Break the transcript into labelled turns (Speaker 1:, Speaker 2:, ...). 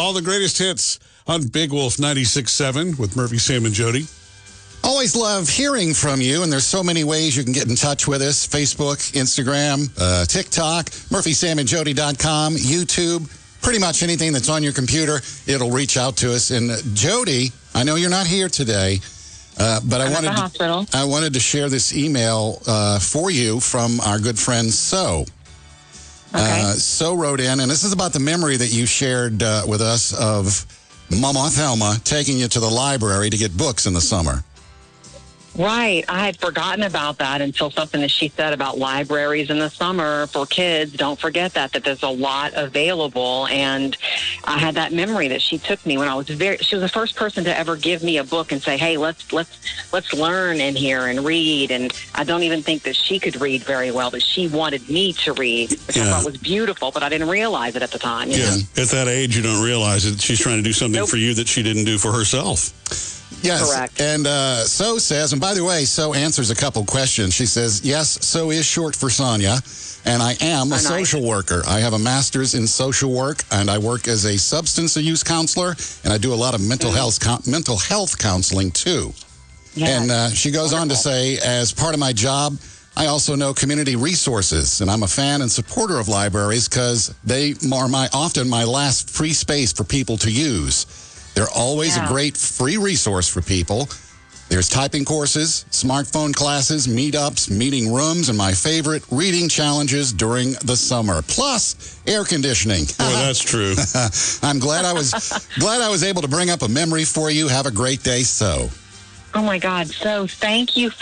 Speaker 1: all the greatest hits on Big Wolf 96.7 with Murphy, Sam, and Jody.
Speaker 2: Always love hearing from you, and there's so many ways you can get in touch with us. Facebook, Instagram, TikTok, murphysamandjody.com, YouTube, pretty much anything that's on your computer, it'll reach out to us. And Jody, I know you're not here today, but I wanted to share this email for you from our good friend So.
Speaker 3: Okay.
Speaker 2: So wrote in, and this is about the memory that you shared with us of Mama Thelma taking you to the library to get books in the summer.
Speaker 3: Right. I had forgotten about that until something that she said about libraries in the summer for kids. Don't forget that there's a lot available. And I had that memory that she took me when I was she was the first person to ever give me a book and say, hey, let's learn in here and read. And I don't even think that she could read very well, but she wanted me to read, which I thought was beautiful, but I didn't realize it at the time. You know?
Speaker 1: At that age, you don't realize that she's trying to do something for you that she didn't do for herself.
Speaker 2: Yes.
Speaker 3: Correct.
Speaker 2: And So says, and by the way, So answers a couple questions. She says, yes, So is short for Sonia, and I am a social worker. I have a master's in social work, and I work as a substance abuse counselor, and I do a lot of mental health counseling, too.
Speaker 3: Yes.
Speaker 2: And she goes on to say, as part of my job, I also know community resources, and I'm a fan and supporter of libraries because they are often my last free space for people to use. They're always a great free resource for people. There's typing courses, smartphone classes, meetups, meeting rooms, and my favorite, reading challenges during the summer. Plus, air conditioning.
Speaker 1: Boy, that's true.
Speaker 2: I'm glad I was able to bring up a memory for you. Have a great day, So.
Speaker 3: Oh, my God. So thank you